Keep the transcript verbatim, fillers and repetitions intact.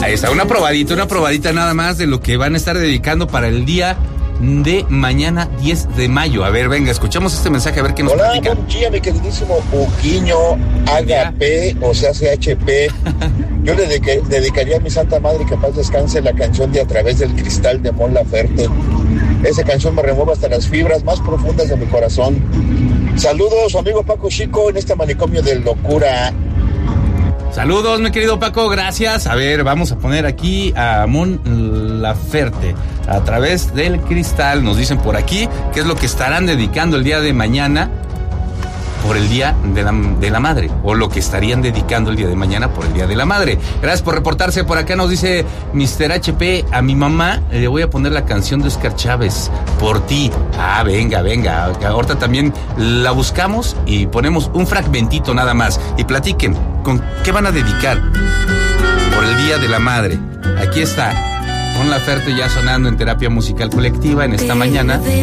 Ahí está, una probadita, una probadita nada más de lo que van a estar dedicando para el día de mañana diez de mayo. A ver, venga, escuchamos este mensaje a ver qué nos Hola, platican. buen día, mi queridísimo Uquiño, H P, o sea, C H P. Yo le dediqué, dedicaría a mi santa madre, que paz descanse, la canción de A través del cristal de Mon Laferte. Esa canción me remueve hasta las fibras más profundas de mi corazón. Saludos, su amigo Paco Chico, en este manicomio de locura. Saludos, mi querido Paco, gracias. A ver, vamos a poner aquí a Mon Laferte, A través del cristal. Nos dicen por aquí qué es lo que estarán dedicando el día de mañana por el Día de la, de la Madre, o lo que estarían dedicando el día de mañana por el Día de la Madre. Gracias por reportarse. Por acá nos dice mister H P, a mi mamá le voy a poner la canción de Oscar Chávez, Por ti. Ah, venga, venga. Ahorita también la buscamos y ponemos un fragmentito nada más. Y platiquen, ¿con qué van a dedicar por el Día de la Madre? Aquí está, Mon Laferte ya sonando en Terapia Musical Colectiva en esta mañana.